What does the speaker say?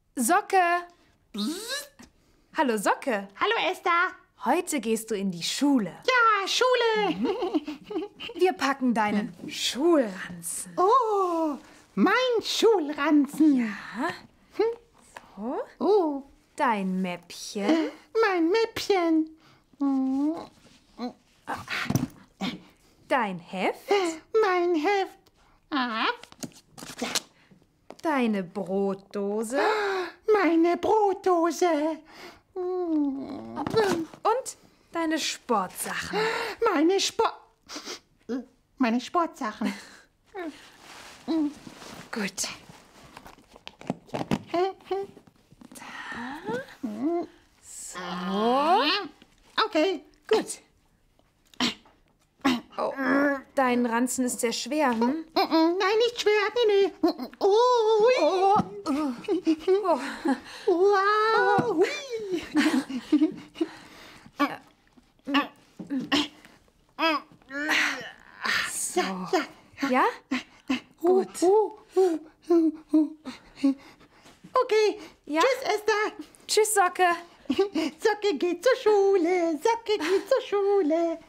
Socke! Psst. Hallo Socke! Hallo Esther! Heute gehst du in die Schule. Ja, Schule! Wir packen deinen Schulranzen. Oh, mein Schulranzen! Ja. So. Oh, Dein Mäppchen. mein Mäppchen! Dein Heft. Mein Heft! Ah, Deine Brotdose. meine Brotdose! Und deine Sportsachen. Meine Sportsachen. Gut. So. Okay. Gut. Oh, dein Ranzen ist sehr schwer, hm? Nein, nicht schwer. Nee. Oh, Oh, oh. wow. Hui. So. Ja. Ja? Gut. Okay. Ja? Tschüss, Esther. Tschüss, Socke. Socke geht zur Schule. Socke geht zur Schule.